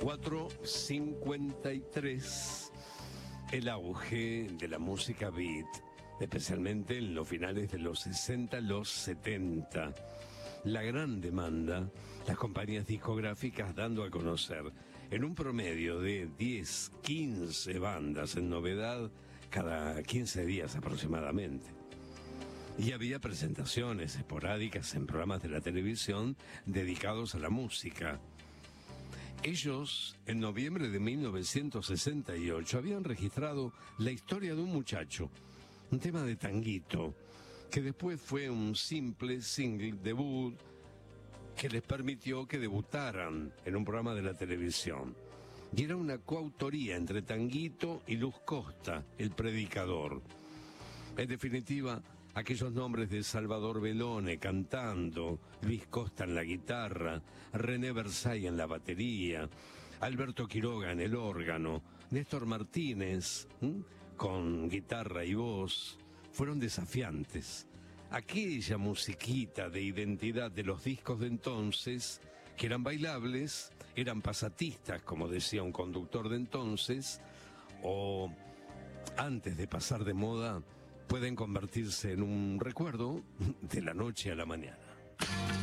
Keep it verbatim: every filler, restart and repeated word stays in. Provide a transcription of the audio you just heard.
cuatro cincuenta y tres, el auge de la música beat, especialmente en los finales de los sesenta, los setenta. La gran demanda, las compañías discográficas dando a conocer en un promedio de diez, quince bandas en novedad cada quince días aproximadamente. Y había presentaciones esporádicas en programas de la televisión dedicados a la música. Ellos, en noviembre de mil novecientos sesenta y ocho, habían registrado La historia de un muchacho, un tema de Tanguito, que después fue un simple single debut que les permitió que debutaran en un programa de la televisión. Y era una coautoría entre Tanguito y Luz Costa, el predicador. En definitiva, aquellos nombres de Salvador Bellone cantando, Luis Costa en la guitarra, René Versailles en la batería, Alberto Quiroga en el órgano, Néstor Martínez ¿m? con guitarra y voz, fueron desafiantes. Aquella musiquita de identidad de los discos de entonces, que eran bailables, eran pasatistas, como decía un conductor de entonces, o antes de pasar de moda, pueden convertirse en un recuerdo de la noche a la mañana.